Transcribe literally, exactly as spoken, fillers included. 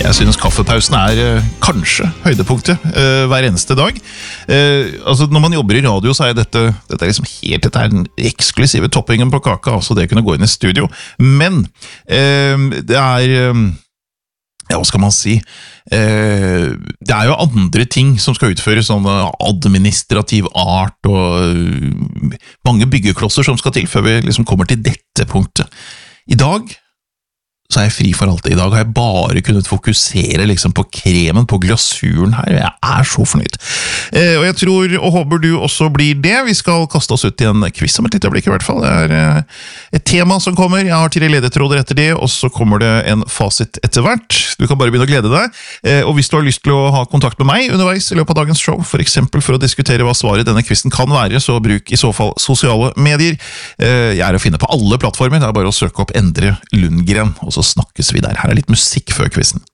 Jeg synes kaffepausen er eh, kanskje høydepunktet eh, hver eneste dag. Eh, altså når man jobber i radio, så er dette, dette er liksom helt dette er den eksklusive toppingen på kaka, altså det kunne gå inn i studio. Men eh, det er, eh, ja, hva skal man si, eh, det er jo andre ting som skal utføres, sånn administrativ art og eh, mange byggeklosser som skal til før vi liksom kommer til dette punktet. I dag så er jeg fri for alt det. I dag har jeg bare kunnet fokusere liksom på kremen, på glasuren her, og jeg er så fornøyd. Eh, og jeg tror, og håper du også blir det. Vi skal kaste oss ut i en quiz om et lite øyeblikk i hvert fall. Det er eh, et tema som kommer. Jeg har tre ledetråder etter det, og så kommer det en fasit etter hvert. Du kan bare begynne å glede deg. Eh, og hvis du har lyst til å ha kontakt med meg underveis i løpet av dagens show, for eksempel for å diskutere hva svaret denne quizen kan være, så bruk i så fall sosiale medier. Eh, jeg er å finne på alle plattformer. Det er bare å søke opp Endre Lundgren, og så snakkes vi der. Her er litt musikk før quizen.